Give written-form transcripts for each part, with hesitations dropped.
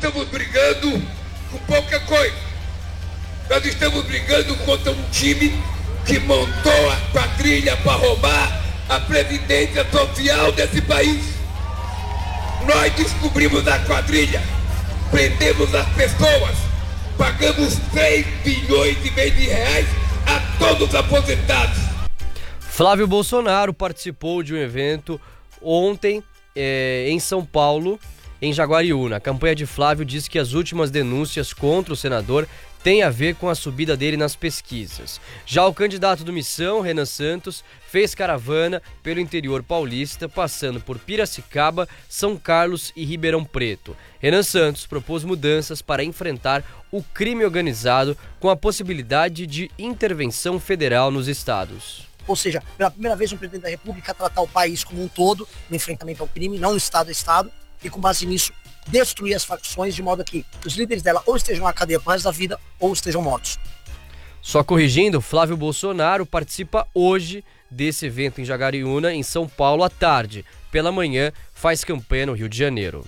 estamos brigando com pouca coisa. Nós estamos brigando contra um time que montou a quadrilha para roubar a previdência social desse país. Nós descobrimos a quadrilha, prendemos as pessoas, pagamos 3 bilhões e meio de reais a todos os aposentados. Flávio Bolsonaro participou de um evento ontem em São Paulo, em Jaguariúna. A campanha de Flávio diz que as últimas denúncias contra o senador têm a ver com a subida dele nas pesquisas. Já o candidato do Missão, Renan Santos, fez caravana pelo interior paulista, passando por Piracicaba, São Carlos e Ribeirão Preto. Renan Santos propôs mudanças para enfrentar o crime organizado com a possibilidade de intervenção federal nos estados. Ou seja, pela primeira vez um presidente da República tratar o país como um todo, no enfrentamento ao crime, não estado a estado, e com base nisso destruir as facções de modo que os líderes dela ou estejam na cadeia pro resto da vida ou estejam mortos. Só corrigindo, Flávio Bolsonaro participa hoje desse evento em Jaguariúna, em São Paulo, à tarde. Pela manhã, faz campanha no Rio de Janeiro.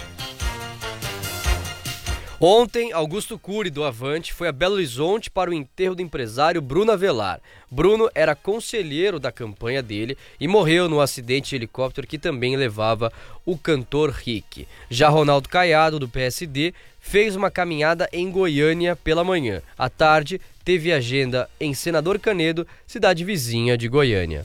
Ontem, Augusto Cury, do Avante, foi a Belo Horizonte para o enterro do empresário Bruno Avelar. Bruno era conselheiro da campanha dele e morreu no acidente de helicóptero que também levava o cantor Rick. Já Ronaldo Caiado, do PSD, fez uma caminhada em Goiânia pela manhã. À tarde, teve agenda em Senador Canedo, cidade vizinha de Goiânia.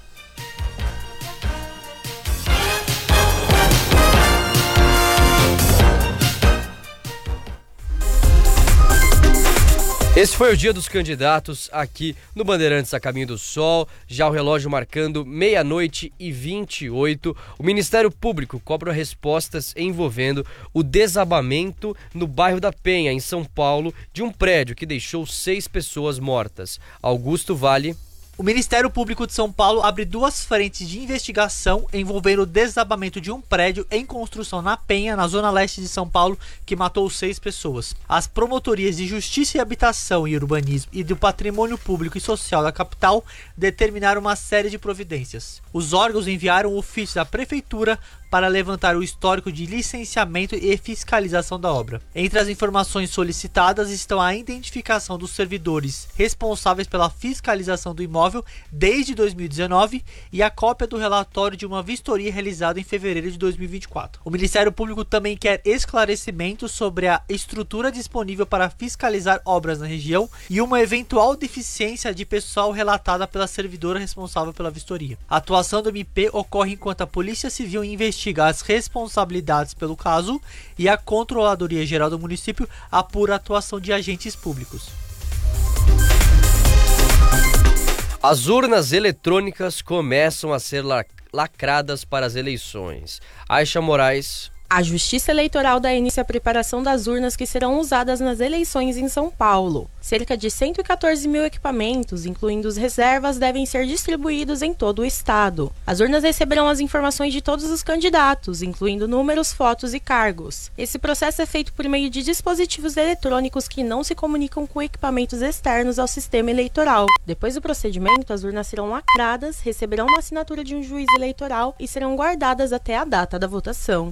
Esse foi o dia dos candidatos aqui no Bandeirantes a Caminho do Sol, já o relógio marcando 00:28. O Ministério Público cobra respostas envolvendo o desabamento no bairro da Penha, em São Paulo, de um prédio que deixou 6 pessoas mortas. Augusto Vale. O Ministério Público de São Paulo abre 2 frentes de investigação envolvendo o desabamento de um prédio em construção na Penha, na zona leste de São Paulo, que matou 6 pessoas. As promotorias de Justiça e Habitação e Urbanismo e do Patrimônio Público e Social da capital determinaram uma série de providências. Os órgãos enviaram ofício da Prefeitura para levantar o histórico de licenciamento e fiscalização da obra. Entre as informações solicitadas estão a identificação dos servidores responsáveis pela fiscalização do imóvel desde 2019 e a cópia do relatório de uma vistoria realizada em fevereiro de 2024. O Ministério Público também quer esclarecimentos sobre a estrutura disponível para fiscalizar obras na região e uma eventual deficiência de pessoal relatada pela servidora responsável pela vistoria. A atuação do MP ocorre enquanto a Polícia Civil investiga as responsabilidades pelo caso e a Controladoria Geral do município apura a atuação de agentes públicos. As urnas eletrônicas começam a ser lacradas para as eleições. Aisha Moraes. A Justiça Eleitoral dá início à preparação das urnas que serão usadas nas eleições em São Paulo. Cerca de 114 mil equipamentos, incluindo os reservas, devem ser distribuídos em todo o estado. As urnas receberão as informações de todos os candidatos, incluindo números, fotos e cargos. Esse processo é feito por meio de dispositivos eletrônicos que não se comunicam com equipamentos externos ao sistema eleitoral. Depois do procedimento, as urnas serão lacradas, receberão uma assinatura de um juiz eleitoral e serão guardadas até a data da votação.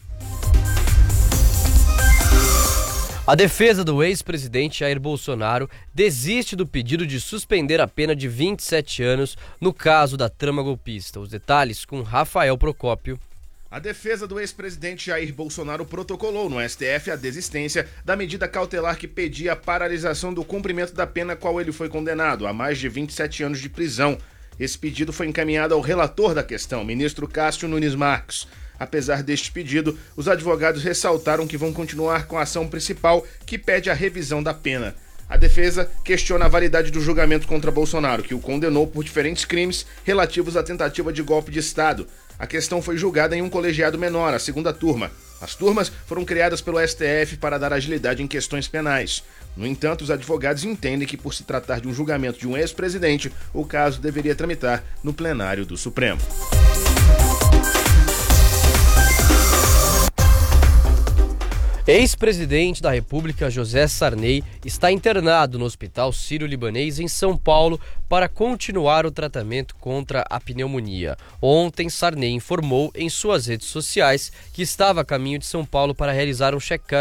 A defesa do ex-presidente Jair Bolsonaro desiste do pedido de suspender a pena de 27 anos no caso da trama golpista. Os detalhes com Rafael Procópio. A defesa do ex-presidente Jair Bolsonaro protocolou no STF a desistência da medida cautelar que pedia a paralisação do cumprimento da pena a qual ele foi condenado a mais de 27 anos de prisão. Esse pedido foi encaminhado ao relator da questão, ministro Cássio Nunes Marques. Apesar deste pedido, os advogados ressaltaram que vão continuar com a ação principal que pede a revisão da pena. A defesa questiona a validade do julgamento contra Bolsonaro, que o condenou por diferentes crimes relativos à tentativa de golpe de Estado. A questão foi julgada em um colegiado menor, a segunda turma. As turmas foram criadas pelo STF para dar agilidade em questões penais. No entanto, os advogados entendem que, por se tratar de um julgamento de um ex-presidente, o caso deveria tramitar no plenário do Supremo. Ex-presidente da República José Sarney está internado no Hospital Sírio-Libanês em São Paulo para continuar o tratamento contra a pneumonia. Ontem, Sarney informou em suas redes sociais que estava a caminho de São Paulo para realizar um check-up